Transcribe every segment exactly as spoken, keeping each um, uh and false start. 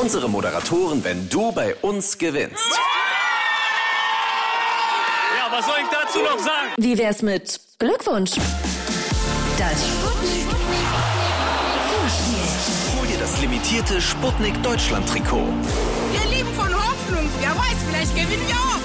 unsere Moderatoren, wenn du bei uns gewinnst. Ja, was soll ich dazu noch sagen? Wie wär's mit Glückwunsch? Das Sputnik Vorspiel. Hol dir das limitierte Sputnik Deutschland Trikot. Wir leben von Hoffnung. Wer weiß, vielleicht gewinnen wir auch.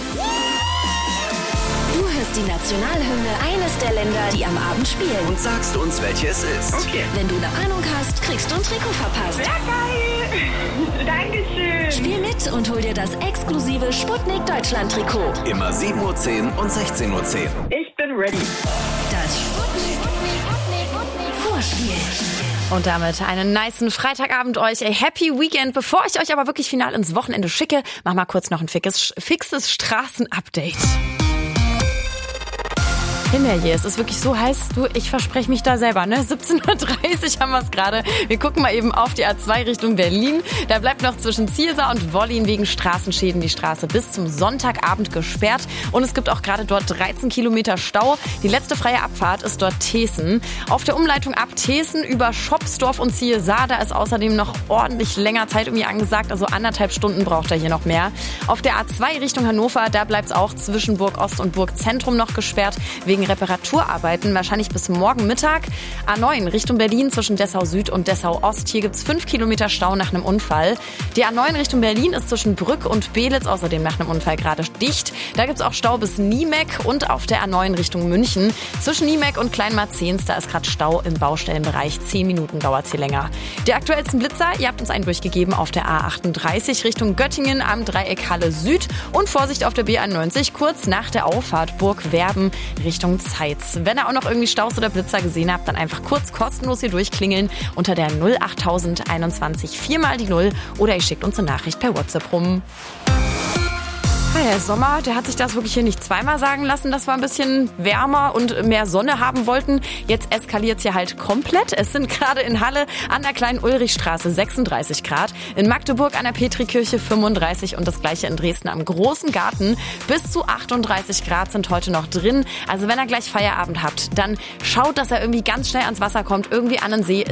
Du hörst die Nationalhymne eines der Länder, die am Abend spielen. Und sagst uns, welche es ist. Okay. Wenn du eine Ahnung hast, kriegst du ein Trikot verpasst. Sehr geil. Dankeschön. Spiel mit und hol dir das exklusive Sputnik Deutschland Trikot. Immer sieben Uhr zehn und sechzehn Uhr zehn. Ich bin ready. Das Sputnik Vorspiel. Und damit einen nicen Freitagabend euch. A happy Weekend. Bevor ich euch aber wirklich final ins Wochenende schicke, mach mal kurz noch ein fixes, fixes Straßenupdate. Hinterher, es ist wirklich so heiß, du, ich verspreche mich da selber, ne? siebzehn Uhr dreißig haben wir es gerade. Wir gucken mal eben auf die A zwei Richtung Berlin. Da bleibt noch zwischen Ziersau und Wollin wegen Straßenschäden die Straße bis zum Sonntagabend gesperrt. Und es gibt auch gerade dort dreizehn Kilometer Stau. Die letzte freie Abfahrt ist dort Thesen. Auf der Umleitung ab Thesen über Schopsdorf und Ziersau, da ist außerdem noch ordentlich länger Zeit irgendwie angesagt. Also anderthalb Stunden braucht er hier noch mehr. Auf der A zwei Richtung Hannover, da bleibt es auch zwischen Burg Ost und Burg Zentrum noch gesperrt. Wegen Reparaturarbeiten, wahrscheinlich bis morgen Mittag. A neun Richtung Berlin zwischen Dessau Süd und Dessau Ost. Hier gibt's fünf Kilometer Stau nach einem Unfall. Die A neun Richtung Berlin ist zwischen Brück und Belitz außerdem nach einem Unfall gerade dicht. Da gibt's auch Stau bis Niemeck und auf der A neun Richtung München. Zwischen Niemeck und Kleinmarzens, da ist gerade Stau im Baustellenbereich. Zehn Minuten dauert's hier länger. Die aktuellsten Blitzer, ihr habt uns einen durchgegeben auf der A achtunddreißig Richtung Göttingen am Dreieck Halle Süd und Vorsicht auf der B einundneunzig kurz nach der Auffahrt Burg Werben Richtung Zeitz. Wenn ihr auch noch irgendwie Staus oder Blitzer gesehen habt, dann einfach kurz kostenlos hier durchklingeln unter der null achttausend einundzwanzig viermal die null oder ihr schickt uns eine Nachricht per WhatsApp rum. Der Sommer, der hat sich das wirklich hier nicht zweimal sagen lassen, dass wir ein bisschen wärmer und mehr Sonne haben wollten. Jetzt eskaliert es hier halt komplett. Es sind gerade in Halle an der kleinen Ulrichstraße sechsunddreißig Grad, in Magdeburg an der Petrikirche fünfunddreißig und das gleiche in Dresden am Großen Garten. Bis zu achtunddreißig Grad sind heute noch drin. Also wenn ihr gleich Feierabend habt, dann schaut, dass er irgendwie ganz schnell ans Wasser kommt, irgendwie an den See.